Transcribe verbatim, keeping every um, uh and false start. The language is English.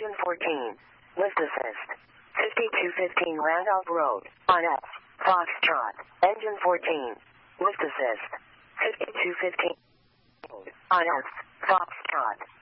Engine fourteen. Lift assist. fifty-two fifteen Randolph Road. On F. Foxtrot. Engine fourteen. Lift assist. fifty-two fifteen. On F. Foxtrot.